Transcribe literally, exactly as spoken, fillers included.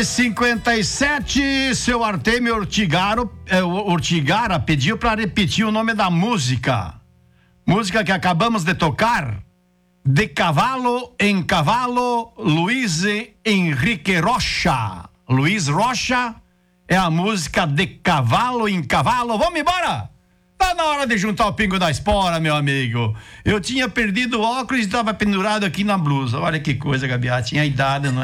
cinquenta e sete, seu Artemio Ortigaro, é, Ortigara pediu para repetir o nome da música. Música que acabamos de tocar. De Cavalo em Cavalo, Luiz Henrique Rocha. Luiz Rocha é a música De Cavalo em Cavalo. Vamos embora? Tá na hora de juntar o pingo da espora, meu amigo. Eu tinha perdido o óculos e estava pendurado aqui na blusa. Olha que coisa, Gabiá. Tinha idade, não é?